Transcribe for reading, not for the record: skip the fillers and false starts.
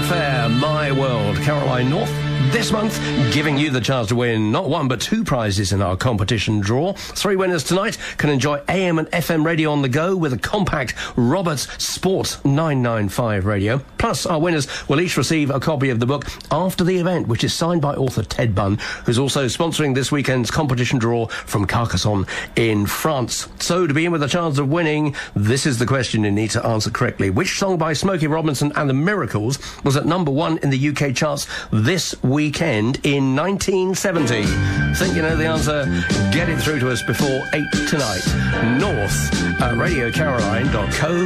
Affair, My World. Caroline North, this month, giving you the chance to win not one but two prizes in our competition draw. 3 winners tonight can enjoy AM and FM radio on the go with a compact Roberts Sport 995 radio. Plus, our winners will each receive a copy of the book After the Event, which is signed by author Ted Bunn, who's also sponsoring this weekend's competition draw from Carcassonne in France. So, to begin with a chance of winning, this is the question you need to answer correctly. Which song by Smokey Robinson and the Miracles was at number 1 in the UK charts this weekend in 1970? Think you know the answer? Get it through to us before 8 tonight. North at radiocaroline.co.uk.